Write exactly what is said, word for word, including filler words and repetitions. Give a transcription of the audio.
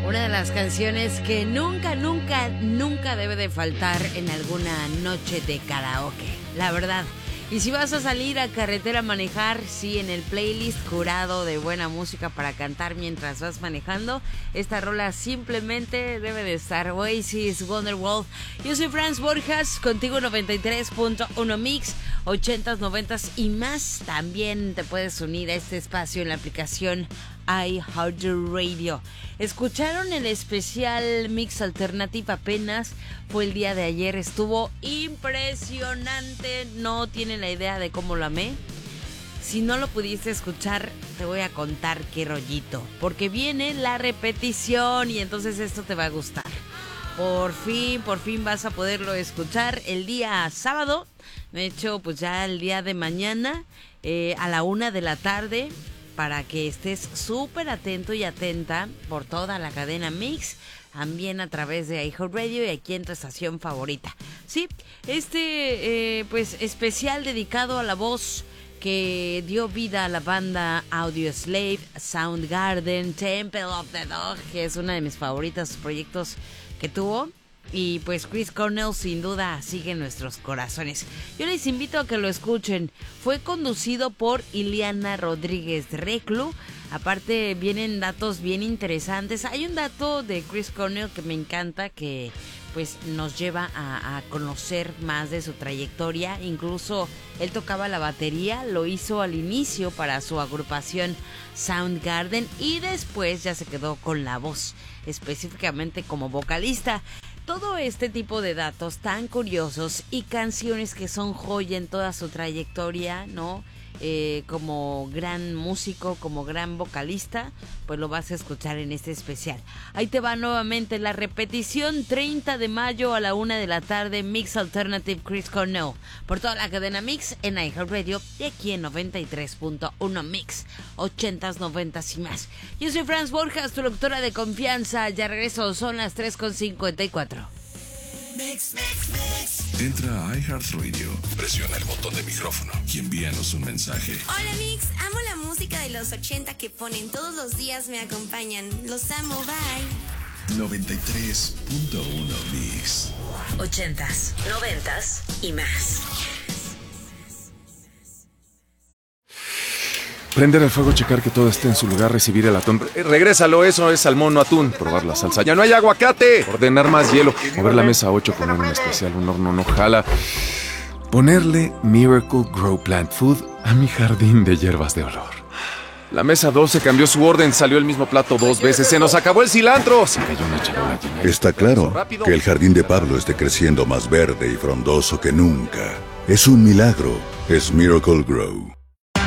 Una de las canciones que nunca, nunca, nunca debe de faltar en alguna noche de karaoke, la verdad. Y si vas a salir a carretera a manejar, sí, en el playlist jurado de buena música para cantar mientras vas manejando, esta rola simplemente debe de estar. Oasis, Wonderwall. Yo soy Franz Borjas, contigo noventa y tres punto uno Mix, ochentas, noventas y más. También te puedes unir a este espacio en la aplicación iHeartRadio. ¿Escucharon el especial Mix Alternative? Apenas fue el día de ayer, estuvo impresionante, no tienen la idea de cómo lo amé. Si no lo pudiste escuchar, te voy a contar qué rollito, porque viene la repetición y entonces esto te va a gustar. Por fin, por fin vas a poderlo escuchar el día sábado, de hecho pues ya el día de mañana eh, a la una de la tarde, para que estés súper atento y atenta por toda la cadena Mix, también a través de iHeartRadio y aquí en tu estación favorita. Sí, este eh, pues especial dedicado a la voz que dio vida a la banda Audioslave, Soundgarden, Temple of the Dog, que es una de mis favoritos proyectos que tuvo. Y pues Chris Cornell sin duda sigue en nuestros corazones. Yo les invito a que lo escuchen. Fue conducido por Ileana Rodríguez Reclu. Aparte vienen datos bien interesantes. Hay un dato de Chris Cornell que me encanta, que pues nos lleva a, a conocer más de su trayectoria. Incluso él tocaba la batería, lo hizo al inicio para su agrupación Soundgarden y después ya se quedó con la voz, específicamente como vocalista. Todo este tipo de datos tan curiosos y canciones que son joya en toda su trayectoria, ¿no? Eh, como gran músico, como gran vocalista, pues lo vas a escuchar en este especial. Ahí te va nuevamente la repetición, treinta de mayo a la una de la tarde, Mix Alternative Chris Cornell, por toda la cadena Mix en iHeartRadio y aquí en noventa y tres punto uno Mix, ochentas, noventas y más. Yo soy Franz Borjas, tu locutora de confianza. Ya regreso, son las tres con cincuenta y cuatro. Mix, mix, mix. Entra a iHeartRadio, presiona el botón de micrófono y envíanos un mensaje. Hola Mix, amo la música de los ochenta que ponen todos los días, me acompañan. Los amo, bye. noventa y tres punto uno Mix. Ochentas, noventas y más. Prender el fuego, checar que todo esté en su lugar, recibir el atún. Eh, regrésalo, eso es salmón, no atún. Probar la salsa. ¡Ya no hay aguacate! Ordenar más hielo. Mover la mesa ocho, poner un especial, un horno no jala. Ponerle Miracle Grow Plant Food a mi jardín de hierbas de olor. La mesa doce cambió su orden, salió el mismo plato dos veces. ¡Se nos acabó el cilantro! Se cayó una charola llena de... Está claro que el jardín de Pablo esté creciendo más verde y frondoso que nunca. Es un milagro. Es Miracle Grow.